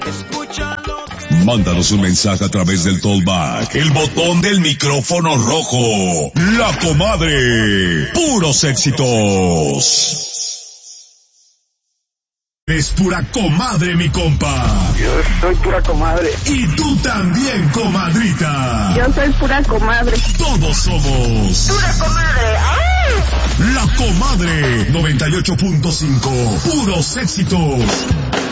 Mándanos un mensaje a través del Tollback, el botón del micrófono rojo. La Comadre, puros éxitos. Es pura comadre, mi compa. Yo soy pura comadre. Y tú también, comadrita. Yo soy pura comadre. Todos somos pura comadre. ¡Ay! La Comadre 98.5, puros éxitos.